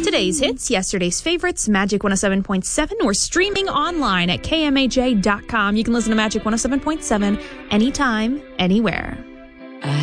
Today's hits, yesterday's favorites, Magic 107.7. We're streaming online at KMAJ.com. You can listen to Magic 107.7 anytime, anywhere.